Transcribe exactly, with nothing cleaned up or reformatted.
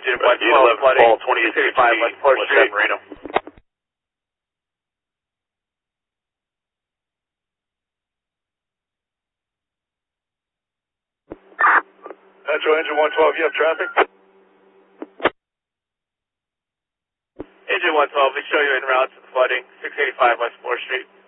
Engine one twelve flooding, six eighty-five West fourth Street. Marino. Metro Engine one twelve, you have traffic? Engine one twelve, we show you en route to the flooding, six eighty-five West fourth Street.